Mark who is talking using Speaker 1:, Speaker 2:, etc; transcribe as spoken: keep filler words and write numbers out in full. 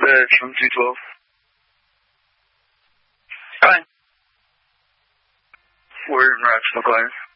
Speaker 1: from two twelve.
Speaker 2: Fine.
Speaker 1: Word and Rats, McLaren.